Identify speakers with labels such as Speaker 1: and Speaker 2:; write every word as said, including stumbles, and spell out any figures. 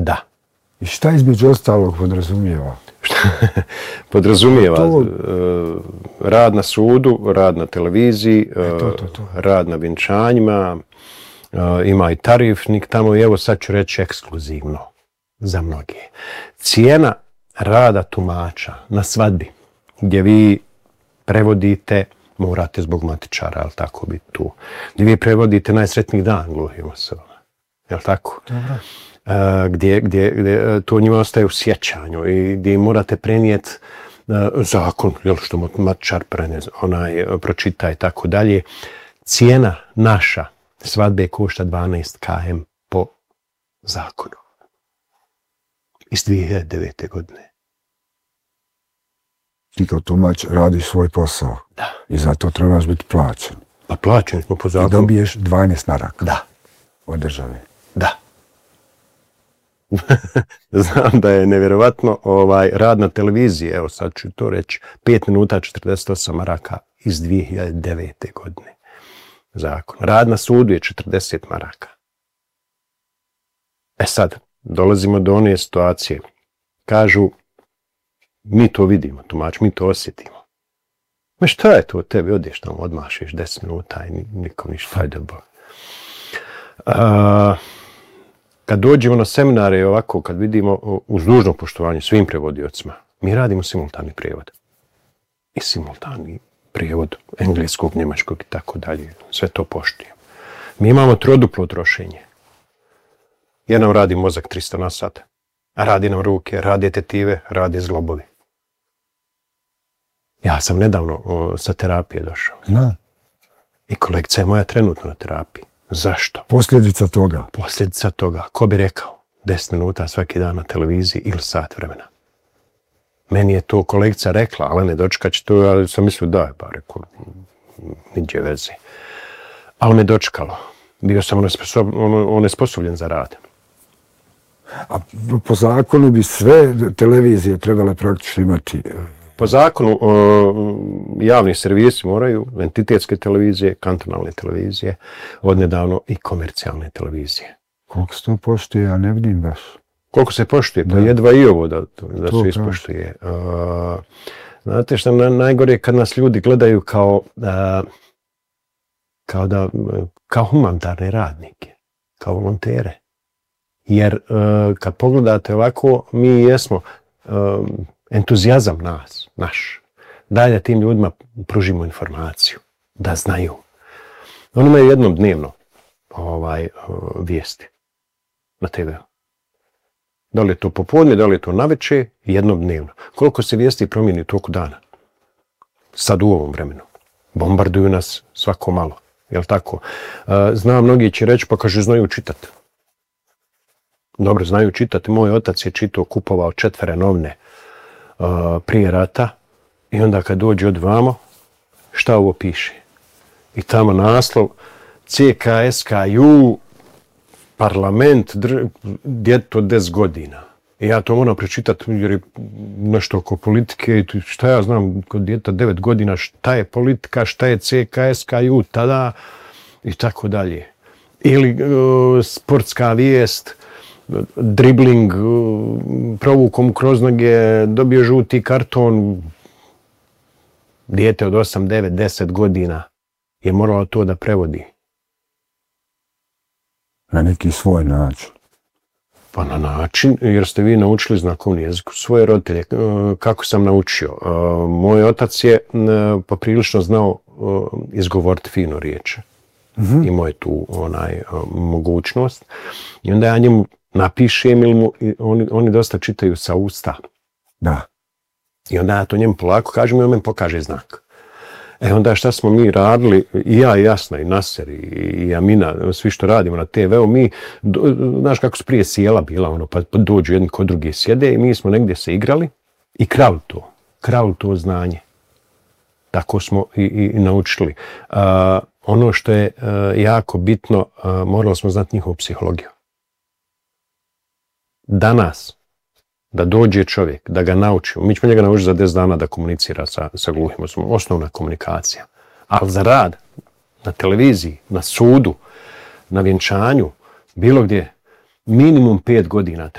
Speaker 1: Da.
Speaker 2: I šta između ostalog podrazumijeva?
Speaker 1: Podrazumijeva to... rad na sudu, rad na televiziji, e, to, to, to. rad na vjenčanjima, ima i tarifnik tamo i evo sad ću reći ekskluzivno za mnoge. Cijena rada tumača na svadbi gdje vi prevodite, morate zbog matičara, ali tako biti tu, gdje vi prevodite najsretniji dan gluhim osobama, je li tako?
Speaker 2: Dobro.
Speaker 1: Uh, gdje, gdje, gdje to njima ostaje u sjećanju i gdje morate prenijeti uh, zakon, jel, što matičar prene, onaj, pročita i tako dalje. Cijena naša svadbe košta dvanaest kilometara po zakonu. Iz dvije hiljade devete. godine.
Speaker 2: Ti kao tumač radiš svoj posao.
Speaker 1: Da.
Speaker 2: I zato trebaš biti plaćen.
Speaker 1: Pa plaćeni smo po zakonu.
Speaker 2: I dobiješ dvanaest maraka.
Speaker 1: Da.
Speaker 2: Od države.
Speaker 1: Da. Znam da je nevjerovatno ovaj, rad na televiziji, evo sad ću to reći, pet minuta četrdeset osam maraka iz dvije hiljade devete. godine. Zakon. Rad na sudu je četrdeset maraka. E sad, dolazimo do one situacije. Kažu, mi to vidimo, tumač, mi to osjetimo. Ma šta je to od tebi? Odeš tamo, odmašiš deset minuta i nikom ništa. Ajde, Bog. A, kad dođemo na seminare i ovako, kad vidimo uz dužno poštovanje svim prevodiocima, mi radimo simultani prijevod. I simultani prijevod engleskog, njemačkog i tako dalje. Sve to poštujemo. Mi imamo troduplo trošenje. Jer nam radi mozak tristo na sat. A radi nam ruke, rade tetive, rade zglobovi. Ja sam nedavno o, sa terapije došao.
Speaker 2: Zna.
Speaker 1: I kolegica je moja trenutno na terapiji. Zašto?
Speaker 2: Posljedica toga.
Speaker 1: Posljedica toga. Ko bi rekao? deset minuta svaki dan na televiziji ili sat vremena. Meni je to kolegica rekla, ali ne dočekat će to, ali sam mislio da je, pa rekao, niđe veze. Ali me dočekalo. Bio sam onesposobljen za rad.
Speaker 2: A po zakonu bi sve televizije trebale praktično imati?
Speaker 1: Po zakonu javni servisi moraju, entitetske televizije, kantonalne televizije, odnedavno i komercijalne televizije.
Speaker 2: Koliko se to poštuje, ja ne vidim baš.
Speaker 1: Koliko se poštuje? Pa jedva i ovo da, da se ispoštuje. Uh, znate što na, najgore je kad nas ljudi gledaju kao, uh, kao, da, kao humanitarne radnike, kao volontere. Jer uh, kad pogledate ovako, mi jesmo uh, entuzijazam nas, naš. Daj da tim ljudima pružimo informaciju, da znaju. Oni imaju jednom dnevno ovaj, uh, vijesti na te veu. Da li je to popodne, da li je to navečer, jednom dnevno. Koliko se vijesti promijeni u toku dana? Sad u ovom vremenu. Bombarduju nas svako malo. Jel' tako? Znam, mnogi će reći, pa kaže, znaju čitati. Dobro, znaju čitati. Moj otac je čitao, kupovao četvere novine uh, prije rata i onda kad dođe od vamo, šta ovo piše? I tamo naslov C K S K U parlament, djeto deset godina. I ja to moram prečitati jer je nešto oko politike i šta ja znam kod djeta devet godina, šta je politika, šta je C K S K U tada i tako dalje. Ili uh, sportska vijest, dribling, uh, provukom kroz noge, dobio žuti karton, dijete od osam, devet, deset godina je moralo to da prevodi.
Speaker 2: Na neki svoj način.
Speaker 1: Pa na način, jer ste vi naučili znakovni jezik svoje roditelje. Kako sam naučio? Moj otac je poprilično znao izgovoriti fino riječi. Mm-hmm. Imao je tu onaj mogućnost. I onda ja njemu napišem ili mu, oni, oni dosta čitaju sa usta.
Speaker 2: Da.
Speaker 1: I onda ja to njemu polako kažem i on me pokaže znak. E onda šta smo mi radili, i ja, i Jasna, i Naser, i Amina, svi što radimo na te veu, mi, znaš kako su prije sjela bila, ono, pa dođu jedni kod drugi sjede i mi smo negdje se igrali i krali to, krali to znanje. Tako smo i, i, i naučili. Uh, ono što je uh, jako bitno, uh, morali smo znati njihovu psihologiju. Danas, da dođe čovjek, da ga naučimo. Mi ćemo njega naučiti za deset dana da komunicira sa, sa gluhim osobom. Osnovna komunikacija. Ali za rad, na televiziji, na sudu, na vjenčanju, bilo gdje, minimum pet godina treba.